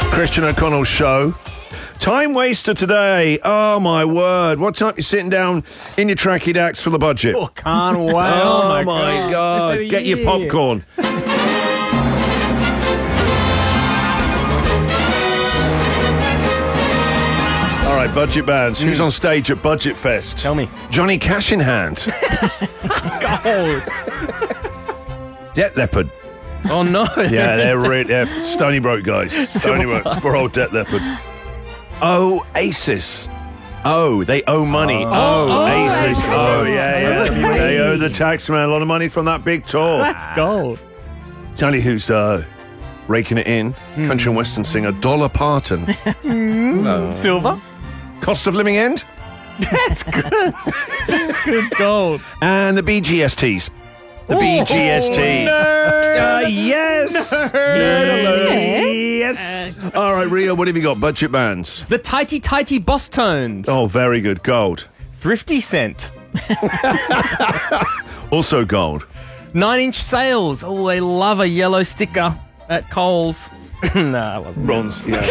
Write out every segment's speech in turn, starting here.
Christian O'Connell Show. Time waster today. Oh, my word. What time are you sitting down in your tracky dacks for the budget? Oh, can't wait. Oh, my God. Get your popcorn. All right, budget bands. Who's on stage at Budget Fest? Tell me. Johnny Cash in hand. Gold. Debt Leopard. Oh, no. Yeah, they're Stony Broke guys. Stony Broke. Poor old Debt Leopard. Oasis. Oh, they owe money. Oasis. Oh, yeah. They owe the taxman a lot of money from that big tour. That's gold. Tell you who's raking it in. Country and Western singer Dolly Parton. Silver. Cost of living end. That's good. That's good gold. And the BGSTs. The BGST. Yes. Yes. All right, Rio, what have you got? Budget bands. The Tighty Boss Tones. Oh, very good. Gold. Thrifty Cent. Also gold. 9 Inch Sales. Oh, they love a yellow sticker at Coles. Nah, it wasn't. Bronze, yeah.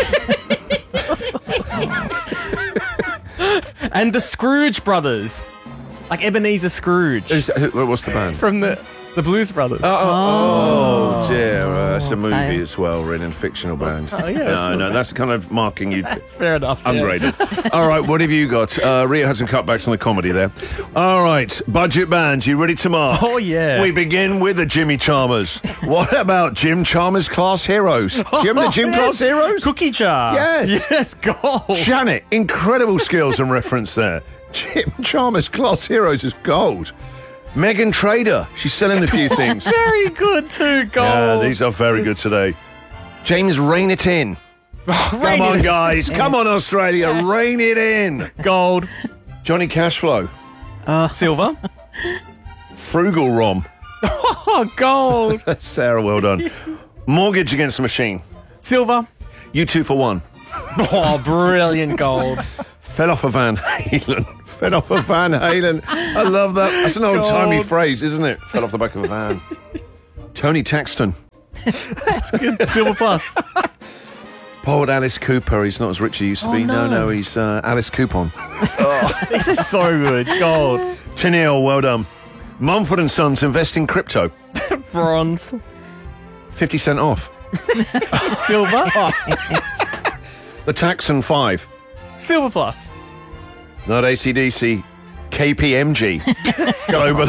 And the Scrooge Brothers. Like Ebenezer Scrooge. What's the band? From the Blues Brothers. Oh dear. It's a movie fair. as well, written fictional band. Oh, yeah. No, that's kind of marking you Fair enough. yeah. ungraded. All right, what have you got? Rio had some cutbacks on the comedy there. All right, budget bands, you ready to mark? Oh, yeah. We begin with the Jimmy Chalmers. What about Jim Chalmers Class Heroes? Do you remember the Jim Class Heroes? Cookie jar. Yes. Yes, gold. Janet, incredible skills and reference there. Jim Chalmers Class Heroes is gold. Megan Trader, she's selling a few things. Very good too, gold. Yeah, these are very good today. James, rein it in. Come on, guys. Come on, Australia. Rein it in. Gold. Johnny Cashflow. Silver. Frugal Rom. Oh, gold. Sarah, well done. Mortgage Against the Machine. Silver. You 2 for 1. Oh, brilliant gold. Fell off a Van Halen. Fell off a Van Halen. I love that. That's an old-timey Gold. phrase, isn't it? Fell off the back of a van. Tony Taxton. That's good. Silver plus. Poor old Alice Cooper. He's not as rich as he used to be. No, he's Alice Coupon. This is so good. Gold. Tennille, well done. Mumford & Sons invest in crypto. Bronze. 50 cent off. Silver. The Taxon 5. Silver plus. Not AC/DC. KPMG. Global